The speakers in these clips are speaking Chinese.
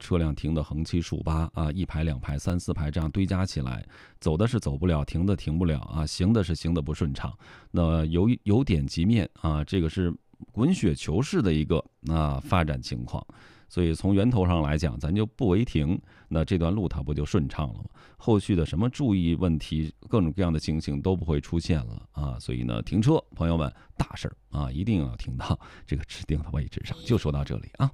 车辆停的横七竖八啊，一排两排三四排这样堆加起来，走的是走不了，停的停不了啊，行的是行的不顺畅。那由点及面啊，这个是滚雪球式的一个发展情况。所以从源头上来讲，咱就不违停，那这段路它不就顺畅了吗？后续的什么注意问题，各种各样的情形都不会出现了啊。所以呢，停车，朋友们，大事儿啊，一定要停到这个指定的位置上。就说到这里啊。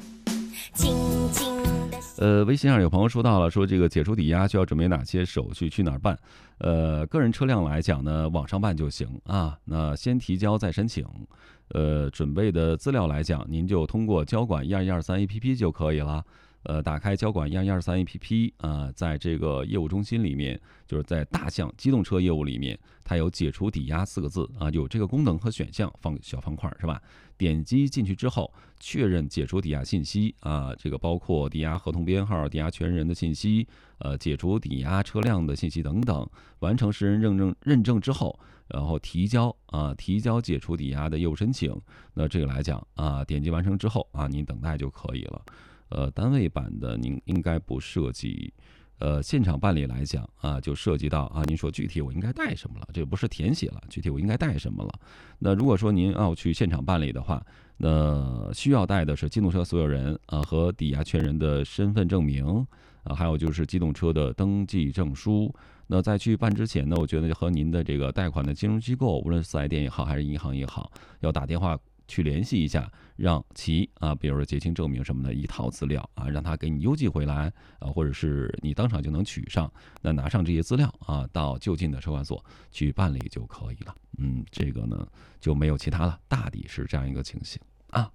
微信上有朋友说到了，说这个解除抵押需要准备哪些手续，去哪儿办？个人车辆来讲呢，网上办就行啊。那先提交再申请。准备的资料来讲，您就通过交管1123 APP 就可以了。打开交管1123 APP 啊，在这个业务中心里面，就是在大项机动车业务里面，它有解除抵押4个字啊，有这个功能和选项，放小方块是吧？点击进去之后，确认解除抵押信息啊，这个包括抵押合同编号、抵押权人的信息，解除抵押车辆的信息等等。完成实人认证之后，然后提交解除抵押的业务申请。那这个来讲啊，点击完成之后啊，您等待就可以了。单位版的您应该不涉及。现场办理来讲啊，就涉及到啊，您说具体我应该带什么了？这不是填写了，具体我应该带什么了？那如果说您要去现场办理的话，那需要带的是机动车所有人啊和抵押权人的身份证明啊，还有就是机动车的登记证书。那在去办之前呢，我觉得和您的这个贷款的金融机构，无论是4S店也好，还是银行也好，要打电话去联系一下，让其啊，比如说结清证明什么的一套资料啊，让他给你邮寄回来啊，或者是你当场就能取上。那拿上这些资料啊，到就近的车管所去办理就可以了。这个呢就没有其他了，大抵是这样一个情形啊。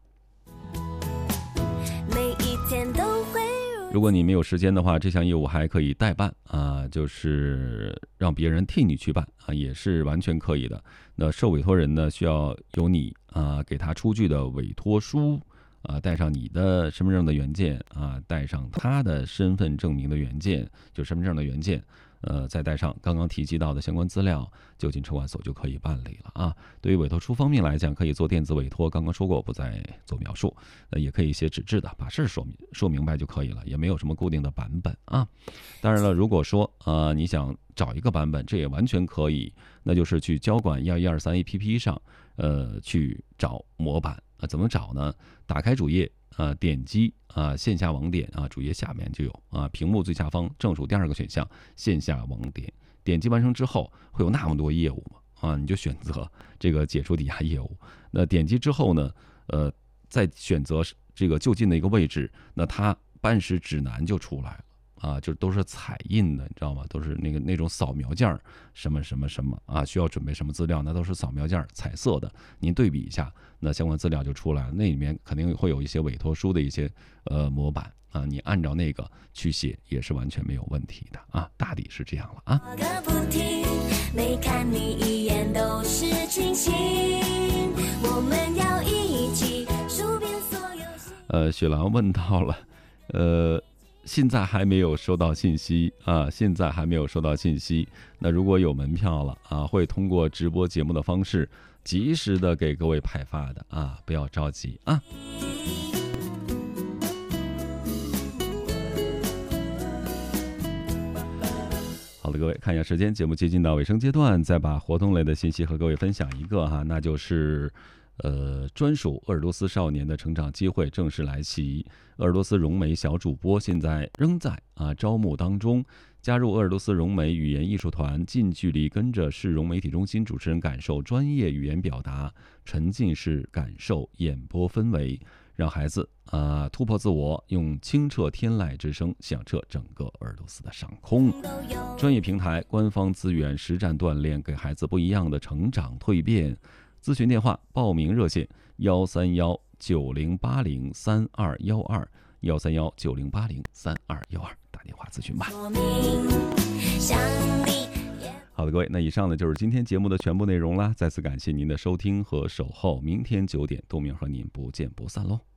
每一天都会。如果你没有时间的话，这项业务还可以代办啊，就是让别人替你去办啊，也是完全可以的。那受委托人呢，需要由你啊给他出具的委托书啊，带上你的身份证的原件啊，带上他的身份证明的原件，就身份证的原件。再带上刚刚提及到的相关资料，就近车管所就可以办理了啊。对于委托书方面来讲，可以做电子委托，刚刚说过，我不再做描述。也可以写纸质的，把事说明白就可以了，也没有什么固定的版本啊。当然了，如果说你想找一个版本，这也完全可以，那就是去交管1123 APP 上去找模板啊。怎么找呢？打开主页点击线下网点啊，主页下面就有啊，屏幕最下方正数第2个选项线下网点，点击完成之后会有那么多业务嘛啊，你就选择这个解除抵押业务。那点击之后呢，再选择这个就近的一个位置，那它办事指南就出来了啊，就都是彩印的，你知道吗？都是那种扫描件什么什么什么啊，需要准备什么资料，那都是扫描件彩色的，您对比一下，那相关资料就出来了。那里面肯定会有一些委托书的一些模板啊，你按照那个去写也是完全没有问题的啊，大抵是这样了啊。每看你一眼都是清醒，我们要一起数遍所有。雪狼问到了，现在还没有收到信息啊，现在还没有收到信息。那如果有门票了啊，会通过直播节目的方式及时的给各位派发的啊，不要着急啊。好了，各位看一下时间，节目接近到尾声阶段，再把活动类的信息和各位分享一个哈，那就是专属鄂尔多斯少年的成长机会正式来袭。鄂尔多斯融媒小主播现在仍在招募当中，加入鄂尔多斯融媒语言艺术团，近距离跟着市容媒体中心主持人感受专业语言表达，沉浸式感受演播氛围，让孩子突破自我，用清澈天籁之声响彻整个鄂尔多斯的上空。专业平台、官方资源、实战锻炼，给孩子不一样的成长蜕变。咨询电话、报名热线13190803212，13190803212，打电话咨询吧。好的，各位，那以上呢就是今天节目的全部内容啦。再次感谢您的收听和守候，明天9点，杜明和您不见不散喽。